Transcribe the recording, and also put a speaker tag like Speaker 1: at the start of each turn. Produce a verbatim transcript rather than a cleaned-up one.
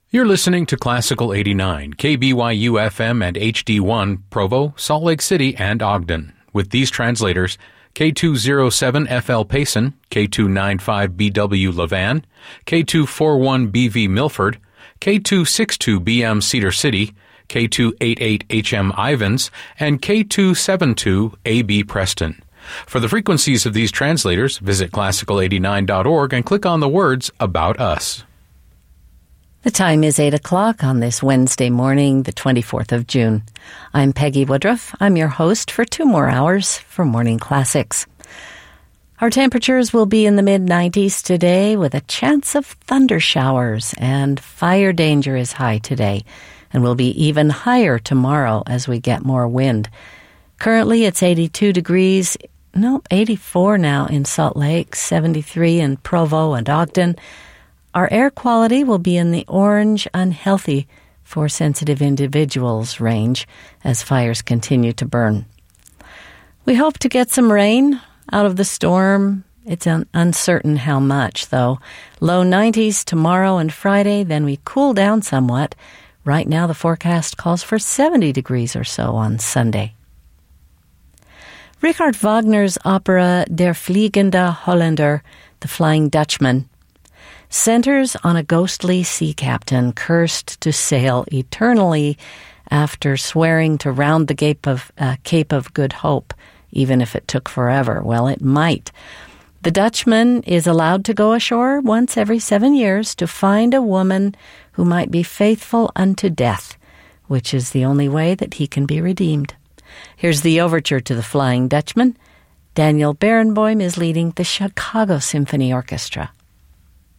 Speaker 1: You're listening to Classical eighty-nine, K B Y U F M and H D one, Provo, Salt Lake City, and Ogden. With these translators, K two oh seven F L Payson, K two ninety-five B W Levan, K two forty-one B V Milford, K two sixty-two B M Cedar City, K two eighty-eight H M Ivins, and K two seventy-two A B Preston. For the frequencies of these translators, visit classical eighty-nine dot org and click on the words About Us.
Speaker 2: The time is eight o'clock on this Wednesday morning, the twenty-fourth of June. I'm Peggy Woodruff. I'm your host for two more hours for Morning Classics. Our temperatures will be in the mid nineties today with a chance of thunder showers, and fire danger is high today and will be even higher tomorrow as we get more wind. Currently it's eighty-two degrees, no, eighty-four now in Salt Lake, seventy-three in Provo and Ogden. Our air quality will be in the orange unhealthy for sensitive individuals range as fires continue to burn. We hope to get some rain out of the storm. It's un- uncertain how much, though. Low nineties tomorrow and Friday, then we cool down somewhat. Right now the forecast calls for seventy degrees or so on Sunday. Richard Wagner's opera Der Fliegende Holländer, The Flying Dutchman, centers on a ghostly sea captain cursed to sail eternally after swearing to round the Cape of, uh, Cape of Good Hope, even if it took forever. Well, it might. The Dutchman is allowed to go ashore once every seven years to find a woman who might be faithful unto death, which is the only way that he can be redeemed. Here's the overture to The Flying Dutchman. Daniel Barenboim is leading the Chicago Symphony Orchestra.